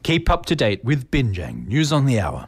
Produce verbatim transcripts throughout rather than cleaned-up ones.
Keep up to date with Binjang News on the Hour.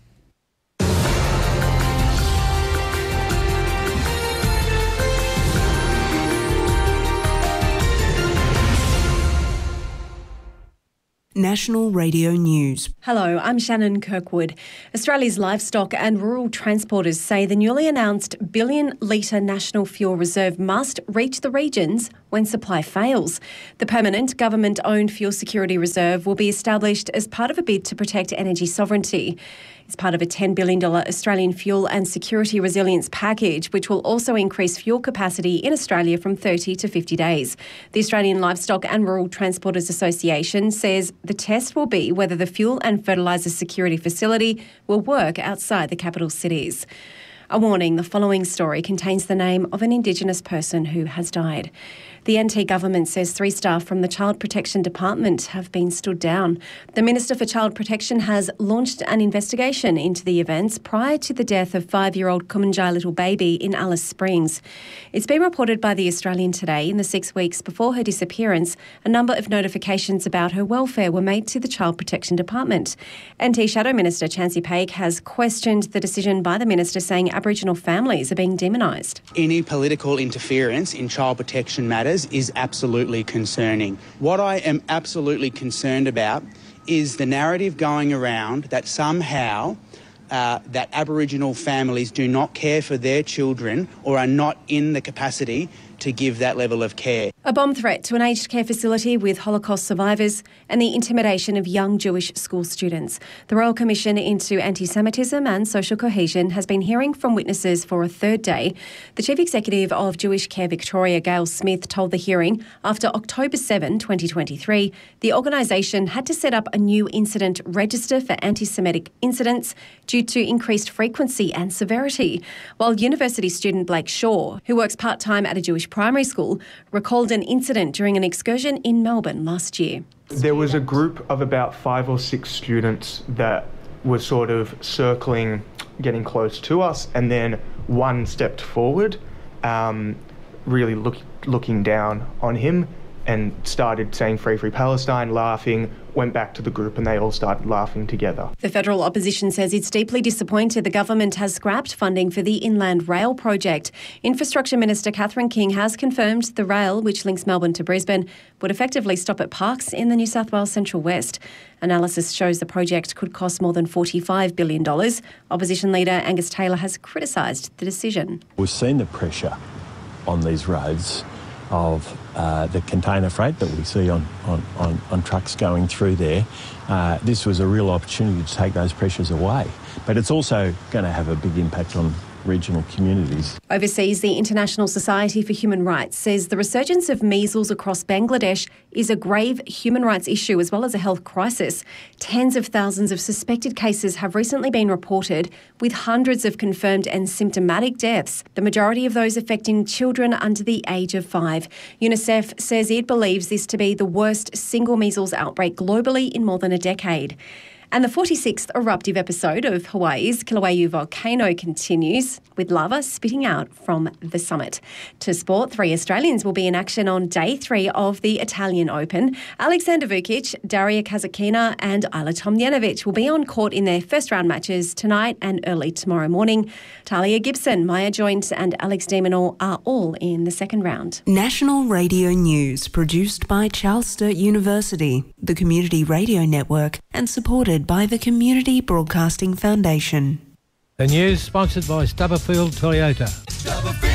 National Radio News. Hello, I'm Shannon Kirkwood. Australia's livestock and rural transporters say the newly announced billion litre national fuel reserve must reach the regions when supply fails. The permanent government-owned fuel security reserve will be established as part of a bid to protect energy sovereignty. It's part of a ten billion dollars Australian fuel and security resilience package, which will also increase fuel capacity in Australia from thirty to fifty days. The Australian Livestock and Rural Transporters Association says the test will be whether the fuel and fertiliser security facility will work outside the capital cities. A warning, the following story contains the name of an Indigenous person who has died. The N T government says three staff from the Child Protection Department have been stood down. The Minister for Child Protection has launched an investigation into the events prior to the death of five-year-old Kumanjai little baby in Alice Springs. It's been reported by The Australian today in the six weeks before her disappearance, a number of notifications about her welfare were made to the Child Protection Department. N T Shadow Minister Chansey Paik has questioned the decision by the Minister, saying Aboriginal families are being demonised. Any political interference in child protection matters is absolutely concerning. What I am absolutely concerned about is the narrative going around that somehow uh, that Aboriginal families do not care for their children or are not in the capacity to give that level of care. A bomb threat to an aged care facility with Holocaust survivors and the intimidation of young Jewish school students. The Royal Commission into Anti-Semitism and Social Cohesion has been hearing from witnesses for a third day. The Chief Executive of Jewish Care Victoria, Gail Smith, told the hearing after October seventh, twenty twenty-three, the organisation had to set up a new incident register for anti-Semitic incidents due to increased frequency and severity. While university student Blake Shaw, who works part-time at a Jewish primary school, recalled an incident during an excursion in Melbourne last year. There was a group of about five or six students that were sort of circling, getting close to us, and then one stepped forward, um, really look, looking down on him and started saying Free Free Palestine, laughing, went back to the group and they all started laughing together. The federal opposition says it's deeply disappointed the government has scrapped funding for the Inland Rail project. Infrastructure Minister Catherine King has confirmed the rail, which links Melbourne to Brisbane, would effectively stop at Parkes in the New South Wales Central West. Analysis shows the project could cost more than forty-five billion dollars. Opposition leader Angus Taylor has criticised the decision. We've seen the pressure on these roads of uh, the container freight that we see on, on, on, on trucks going through there. Uh, this was a real opportunity to take those pressures away. But it's also going to have a big impact on regional communities. Overseas, the International Society for Human Rights says the resurgence of measles across Bangladesh is a grave human rights issue as well as a health crisis. Tens of thousands of suspected cases have recently been reported, with hundreds of confirmed and symptomatic deaths, the majority of those affecting children under the age of five. UNICEF says it believes this to be the worst single measles outbreak globally in more than a decade. And the forty-sixth eruptive episode of Hawaii's Kilauea volcano continues, with lava spitting out from the summit. To sport, three Australians will be in action on day three of the Italian Open. Alexander Vukic, Daria Kasatkina and Ajla Tomljanovic will be on court in their first round matches tonight and early tomorrow morning. Talia Gibson, Maya Joint and Alex de Minaur are all in the second round. National Radio News, produced by Charles Sturt University, the Community Radio Network, and supported by the Community Broadcasting Foundation. The news sponsored by Stubberfield Toyota.